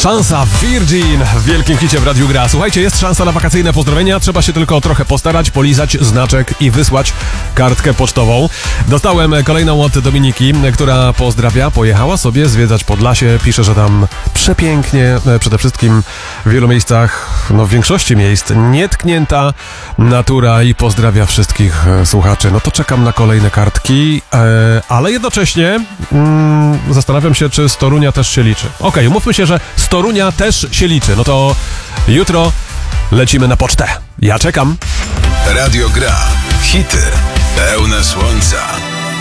Szansa Virgin w wielkim hicie w Radiu Gra. Słuchajcie, jest szansa na wakacyjne pozdrowienia. Trzeba się tylko trochę postarać, polizać znaczek i wysłać kartkę pocztową. Dostałem kolejną od Dominiki, która pozdrawia. Pojechała sobie zwiedzać Podlasie. Pisze, że tam przepięknie, przede wszystkim w wielu miejscach, no w większości miejsc, nietknięta natura i pozdrawia wszystkich słuchaczy. No to czekam na kolejne kartki, ale jednocześnie zastanawiam się, czy z Torunia też się liczy. Okej, umówmy się, że z Torunia też się liczy. No to jutro lecimy na pocztę. Ja czekam. Radio Gra. Hity pełne słońca.